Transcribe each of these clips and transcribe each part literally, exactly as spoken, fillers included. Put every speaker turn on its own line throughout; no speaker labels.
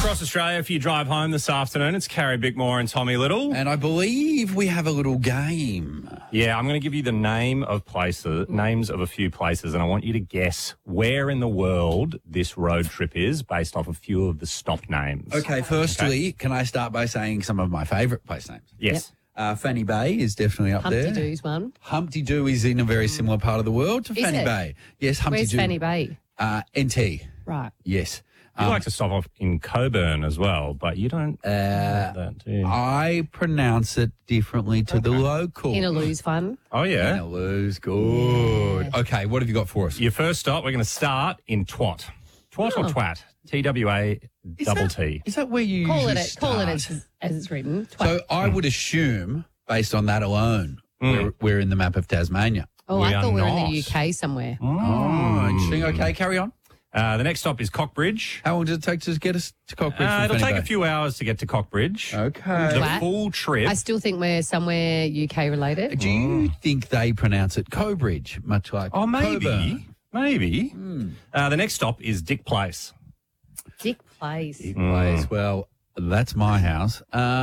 across Australia if you drive home this afternoon. It's Carrie Bickmore and Tommy Little.
And I believe we have a little game.
Yeah, I'm going to give you the name of places, names of a few places, and I want you to guess where in the world this road trip is based off a few of the stop names.
Okay, firstly, okay. Can I start by saying some of my favourite place names?
Yes.
Yep. Uh, Fanny Bay is definitely up
Humpty
there.
Humpty Doo's one.
Humpty Doo is in a very similar part of the world to
is
Fanny
it?
Bay. Yes, Humpty
Where's
Doo.
Fanny Bay?
Uh, N T.
Right.
Yes.
You
Um,
like to stop off in Coburn as well, but you don't uh, that, do you?
I pronounce it differently to okay. the local.
Inaloo's fun.
Oh, yeah.
Inaloo's good. Yeah. Okay, what have you got for us?
Your first stop, we're going to start in Twat. Twat oh. or Twat? T W A double T.
Is that where you
call
usually
it?
start?
Call it as, as it's written. Twat.
So I would assume, based on that alone, mm. we're, we're in the map of Tasmania.
Oh,
we
I thought we were
not.
in the U K somewhere.
Mm. Oh, interesting. Okay, carry on.
Uh, the next stop is Cockbridge.
How long does it take to get us to Cockbridge?
Uh, it'll
Fanny
take
Bay?
a few hours to get to Cockbridge.
Okay.
The
Twat.
full trip.
I still think we're somewhere U K related.
Do you think they pronounce it Cobridge, much like
Oh, maybe.
Coburn?
Maybe.
Mm.
Uh, the next stop is Dick Place.
Dick Place.
Dick Place. Well, that's my house.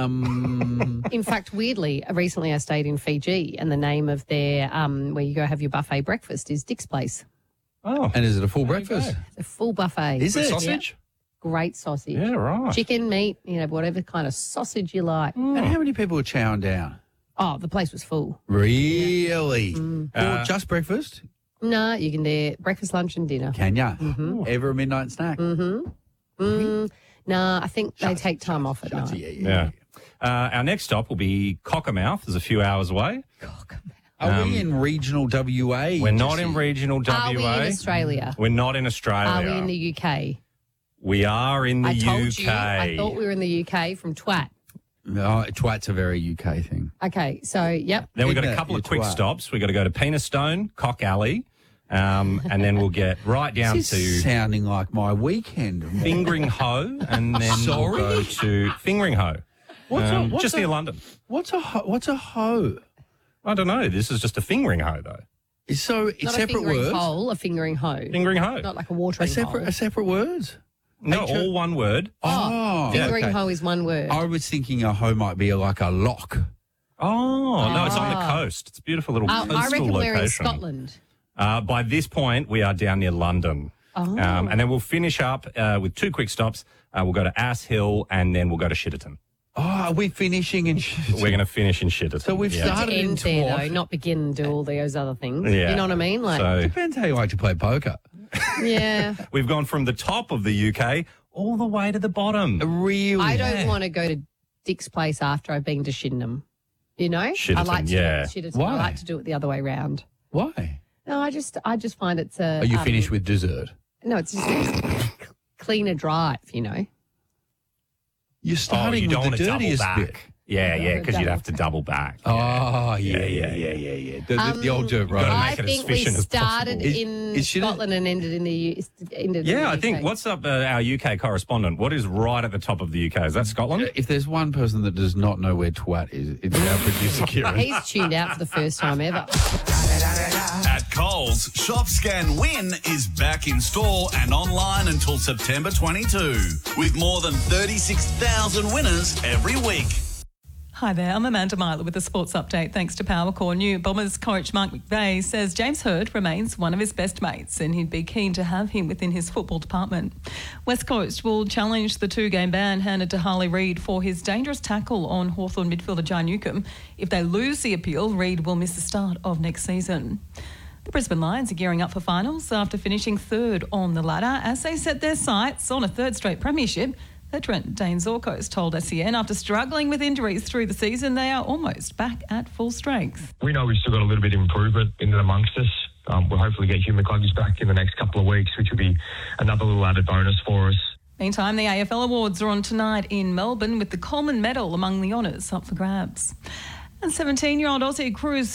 Um,
In fact, weirdly, recently I stayed in Fiji, and the name of their um, where you go have your buffet breakfast is Dick's Place.
Oh,
and is it a full
there you
breakfast?
go.
It's a full buffet.
Is it?
Sausage?
Yeah. Great sausage.
Yeah, right.
Chicken, meat, you know, whatever kind of sausage you like.
And how many people are chowing down?
Oh, the place was full.
Really?
Mm.
Or
Uh,
just breakfast?
No, you can do breakfast, lunch, and dinner.
Can ya?
Mm-hmm.
Ever a midnight snack?
Mm-hmm. Mm. No, I think they take time off at night.
Yeah, yeah,
Yeah. Uh, our next stop will be Cockermouth. It's a few hours away.
Are
Um,
we in regional W A?
We're not
Jesse?
in regional
Are
W A.
we in Australia?
We're not in Australia.
Are we in the U K?
We are in the
I told
U K.
you. I thought we were in the U K from Twat.
No, twat's a very U K thing.
Okay, so, yep.
Then we've got a
Isn't
couple
it?
of quick
Twat.
stops. We've got to go to Penistone, Cock Alley, um, and then we'll get right down
This
to
is sounding like my weekend.
Fingering Hoe, and then
Sorry?
we'll go to Fingering Hoe.
What's
um,
a, what's
just
a,
near London.
What's a ho- what's a hoe?
I don't know. This is just a fingering hoe, though.
So it's
Not a
separate
fingering
words.
hole, a fingering hoe.
Fingering hoe.
Not like a
A
watering
separate
hole.
a separate words.
No,
H O
all one word.
Oh,
Fingering
okay.
hoe is one word.
I was thinking a hoe might be like a lock.
Oh, no, it's on the
Ah.
coast. It's a beautiful little
Um,
coastal
I reckon
location.
we're in Scotland.
Uh, by this point, we are down near London.
Oh.
Um, and then we'll finish up uh, with two quick stops. Uh, we'll go to Ass Hill, and then we'll go to Shitterton.
Oh, are we finishing in shit?
We're going to finish in Shitterton.
So we've
yeah.
To
started in
end there,
Twat.
though, not begin and do all those other things.
Yeah.
You know what I mean? Like,
So
Depends how you like to play poker.
yeah.
we've gone from the top of the U K all the way to the bottom.
Really?
I don't want to go to Dick's Place after I've been to Shindham. You know? I
Shitterton,
like to
yeah.
Shitterton.
Why?
I like to do it the other way round.
Why?
No, I just I just find it's a...
Are you
um,
finished with dessert?
No, it's just a cleaner drive, you know?
You're
Oh,
starting
you don't
with
want
the
to double
dirtiest
back.
bit.
Yeah, yeah, because you'd
double
have to double back.
Oh, yeah, yeah, yeah, yeah, yeah. The, the, the old dirt road.
gotta
I
make it as
think we
efficient as
started
possible.
in
Is- is Shitterton-
Scotland and ended in the U- ended in
Yeah,
the
I
U K.
think, what's up, uh, our U K correspondent? What is right at the top of the U K? Is that Scotland?
If there's one person that does not know where twat is, it's our producer, Kieran.
He's tuned out for the first time ever.
At Coles, Shop Scan Win is back in store and online until September twenty-second, with more than thirty-six thousand winners every week.
Hi there, I'm Amanda Myler with the sports update. Thanks to Powercore. New Bombers coach Mark McVeigh says James Hird remains one of his best mates and he'd be keen to have him within his football department. West Coast will challenge the two-game ban handed to Harley Reid for his dangerous tackle on Hawthorn midfielder Jai Newcombe. If they lose the appeal, Reid will miss the start of next season. The Brisbane Lions are gearing up for finals after finishing third on the ladder as they set their sights on a third straight premiership. Veteran Dane Zorkos told S E N after struggling with injuries through the season, they are almost back at full strength.
We know we've still got a little bit of improvement in and amongst us. Um, we'll hopefully get Hugh McCluggage back in the next couple of weeks, which will be another little added bonus for us.
Meantime, the A F L Awards are on tonight in Melbourne with the Coleman Medal among the honours up for grabs. And seventeen-year-old Aussie Cruz Hewitt, the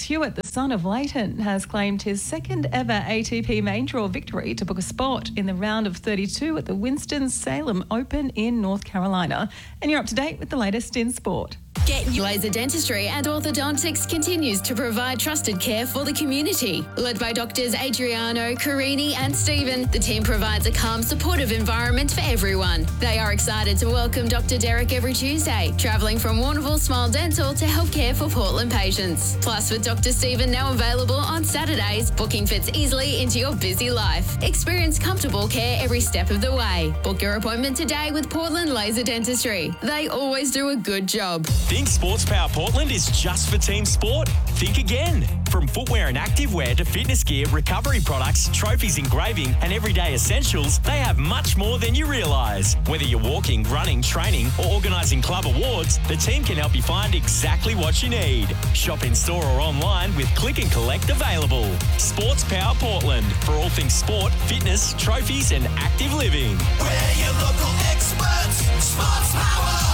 son of Leighton, has claimed his second ever A T P main draw victory to book a spot in the round of thirty-two at the Winston-Salem Open in North Carolina. And you're up to date with the latest in sport.
Get Laser Dentistry and Orthodontics continues to provide trusted care for the community. Led by doctors Adriano, Carini and Stephen, the team provides a calm, supportive environment for everyone. They are excited to welcome Doctor Derek every Tuesday, travelling from Warrnambool Smile Dental to help care for Portland patients. Plus, with Doctor Stephen now available on Saturdays, booking fits easily into your busy life. Experience comfortable care every step of the way. Book your appointment today with Portland Laser Dentistry. They always do a good job.
Think Sports Power Portland is just for team sport? Think again. From footwear and activewear to fitness gear, recovery products, trophies, engraving and everyday essentials, they have much more than you realise. Whether you're walking, running, training or organising club awards, the team can help you find exactly what you need. Shop in store or online with click and collect available. Sports Power Portland, for all things sport, fitness, trophies and active living.
We're your local experts, Sports Power.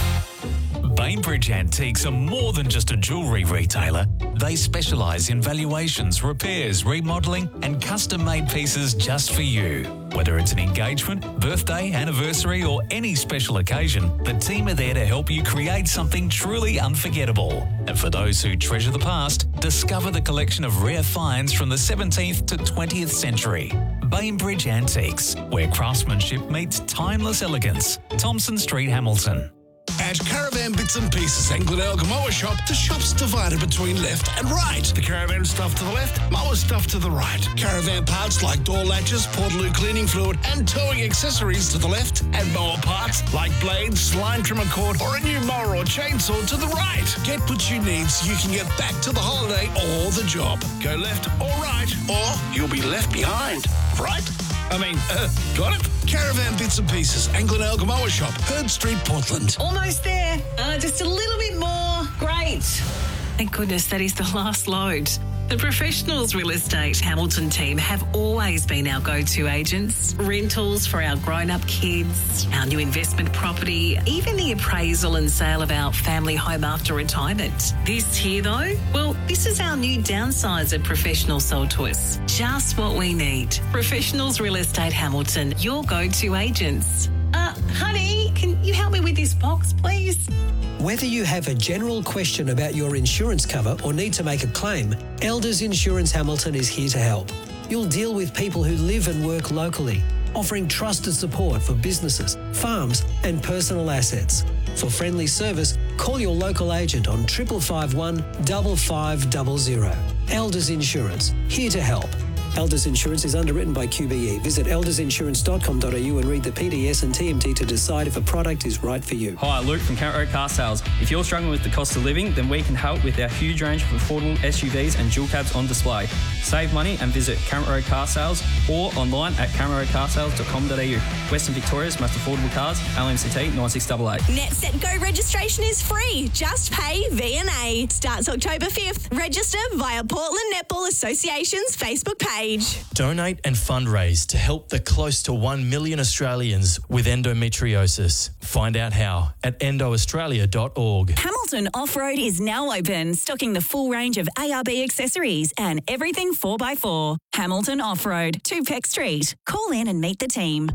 Bainbridge Antiques are more than just a jewellery retailer. They specialise in valuations, repairs, remodelling and custom-made pieces just for you. Whether it's an engagement, birthday, anniversary or any special occasion, the team are there to help you create something truly unforgettable. And for those who treasure the past, discover the collection of rare finds from the seventeenth to twentieth century. Bainbridge Antiques, where craftsmanship meets timeless elegance. Thompson Street, Hamilton.
At Caravan Bits and Pieces and Glenelg Mower Shop, the shop's divided between left and right. The caravan stuff to the left, mower stuff to the right. Caravan parts like door latches, Portaloo cleaning fluid and towing accessories to the left, and mower parts like blades, line trimmer cord or a new mower or chainsaw to the right. Get what you need so you can get back to the holiday or the job. Go left or right, or you'll be left behind. Right? I mean, uh, got it? Caravan Bits and Pieces and Glenelg Mower Shop, Herd Street, Portland.
Almost there. Uh, just a little bit more. Great. Thank goodness that is the last load. The Professionals Real Estate Hamilton team have always been our go-to agents. Rentals for our grown-up kids, our new investment property, even the appraisal and sale of our family home after retirement. This here, though, well, this is our new downsizer Professional sold to us. Just what we need. Professionals Real Estate Hamilton, your go-to agents. Uh, honey, can you help me with this box, please?
Whether you have a general question about your insurance cover or need to make a claim, Elders Insurance Hamilton is here to help. You'll deal with people who live and work locally, offering trusted support for businesses, farms and personal assets. For friendly service, call your local agent on triple five one five five double zero. Elders Insurance, here to help. Elders Insurance is underwritten by Q B E. Visit elders insurance dot com dot a u and read the P D S and T M T to decide if a product is right for you.
Hi, Luke from Carrot Road Car Sales. If you're struggling with the cost of living, then we can help with our huge range of affordable S U Vs and dual cabs on display. Save money and visit Carrot Road Car Sales or online at carrot road car sales dot com dot a u. Western Victoria's most affordable cars, L M C T nine six eight eight.
Net Set Go registration is free. Just pay V and A. Starts October fifth. Register via Portland Netball Association's Facebook page.
Donate and fundraise to help the close to one million Australians with endometriosis. Find out how at endo australia dot org.
Hamilton Off-Road is now open, stocking the full range of A R B accessories and everything four by four. Hamilton Off-Road, two Peck Street. Call in and meet the team.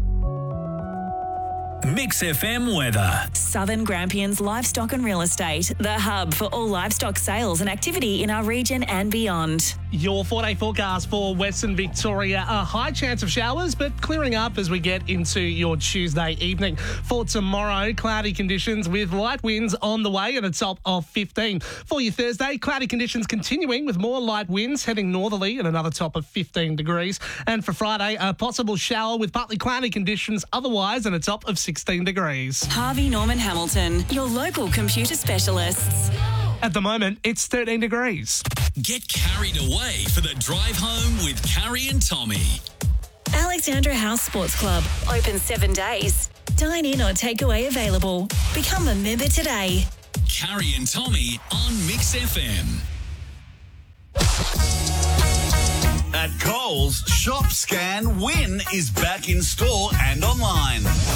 Mix F M weather.
Southern Grampians Livestock and Real Estate, the hub for all livestock sales and activity in our region and beyond.
Your four-day forecast for Western Victoria. A high chance of showers, but clearing up as we get into your Tuesday evening. For tomorrow, cloudy conditions with light winds on the way at a top of fifteen. For your Thursday, cloudy conditions continuing with more light winds heading northerly at another top of fifteen degrees. And for Friday, a possible shower with partly cloudy conditions otherwise at a top of sixteen degrees.
Harvey Norman Hamilton, your local computer specialists.
At the moment, it's thirteen degrees.
Get carried away for the drive home with Carrie and Tommy.
Alexandra House Sports Club, open seven days. Dine in or takeaway available. Become a member today.
Carrie and Tommy on Mix F M.
At Coles, Shop, Scan, Win is back in store and online.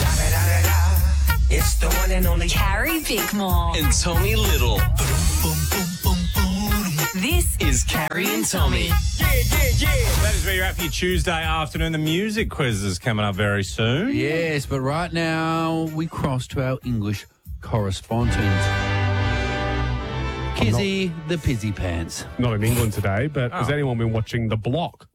It's the one and only
Carrie Bickmore
and Tommy Little.
This
is Carrie and Tommy.
Yeah, yeah, yeah. That is where you're at for your Tuesday afternoon. The music quiz is coming up very soon.
Yes, but right now we cross to our English correspondent. Kizzy the Pizzy Pants.
Not in England today, but
Oh.
has anyone been watching The Block?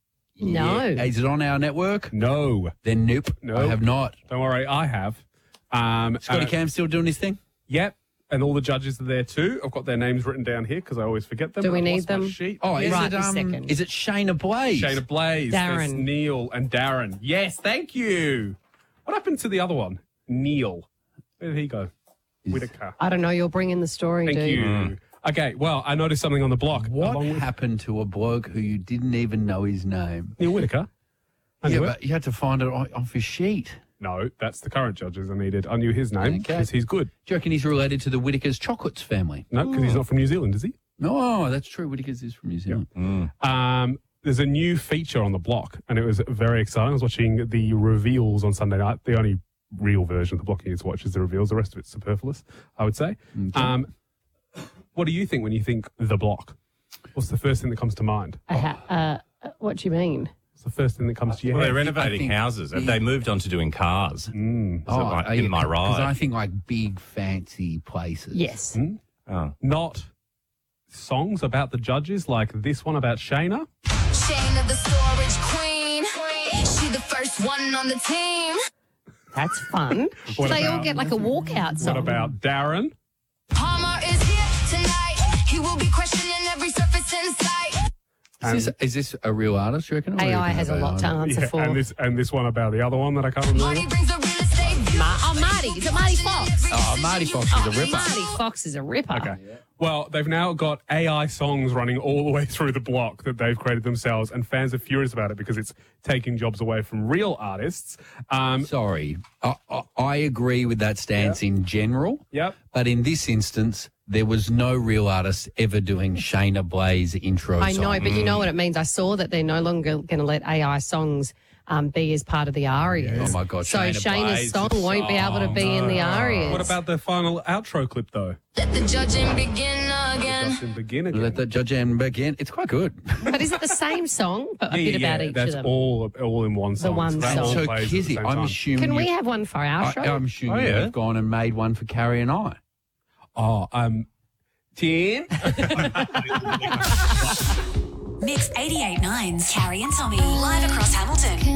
No.
Yeah. Is it on our network?
No.
Then nope.
No.
I have not.
Don't worry, I have. Um,
Scotty
uh,
Cam still doing his thing?
Yep. And all the judges are there too. I've got their names written down here because I always forget them.
Do we
I've
need
lost my
them?
sheet.
Oh, is
Right
it
this
um,
second.
is it Shayna Blaze?
Shayna Blaze.
Darren.
There's Neil and Darren. Yes, thank you. What happened to the other one? Neil. Where did he go? Whitaker.
I don't know. You're bringing the story,
Thank
dude.
you. Okay, well, I noticed something on the block.
What
along with
happened to a bloke who you didn't even know his name?
Neil Whitaker. I
Yeah,
knew it.
but you had to find it o- off his sheet.
No, that's the current judges I needed. I knew his name
Okay.
because he's good.
Do you reckon he's related to the Whitakers Chocolates family?
No, because he's not from New Zealand, is he?
No, that's true. Whitakers is from New Zealand.
Um, there's a new feature on the block, and it was very exciting. I was watching the reveals on Sunday night. The only real version of the block you need to watch is the reveals. The rest of it's superfluous, I would say. Um, what do you think when you think the block? What's the first thing that comes to mind?
I ha- uh, what do you mean?
What's the first thing that comes to your
Well,
head?
they're renovating
think
houses. Have
the-
they moved on to doing cars?
Mm.
So like, in my
Because I
ride.
think like big fancy places.
Yes.
Hmm?
Oh.
Not songs about the judges like this one about Shayna.
Shayna the storage queen. She the first one on the team.
That's fun.
What
they all
about-
get like a walkout song.
What about Darren?
Palmer is here tonight. He will be questioning every surface in sight.
Is this, is this a real artist, you reckon? Or
A
you
I
reckon
has a
A I?
lot to answer
Yeah,
for.
and this and this one about the other one that I can't remember.
Marty brings a real estate view.
Ma- oh, Marty. Is it Marty Fox?
Oh, Marty Fox is
Oh,
a ripper.
Marty Fox is a ripper.
Okay. Well, they've now got A I songs running all the way through the block that they've created themselves, and fans are furious about it because it's taking jobs away from real artists. Um,
Sorry, I, I, I agree with that stance in general.
Yep.
But in this instance, there was no real artist ever doing Shayna Blaze intro
I
song.
know, but you know what it means. I saw that they're no longer going to let A I songs um, be as part of the arias.
Oh, my God,
So
Shayna
Shayna's
Blaze
song won't be able to be in the arias.
What about the final outro clip, though?
Let the judging begin again.
Justin begin again.
Let that judge and begin. It's quite good.
But is it the same song, but a
Yeah,
bit
yeah,
about each
that's
of them?
all all in one song.
one
that
song.
all
So,
plays at the
Kizzy,
same
I'm
time.
assuming
Can we
you-
have one for our
I,
show?
I'm assuming
Oh,
you
yeah.
have gone and made one for Carrie and I.
Oh, um, Tim?
Mix eighty-eight point nine's Carrie and Tommy. Live across Hamilton.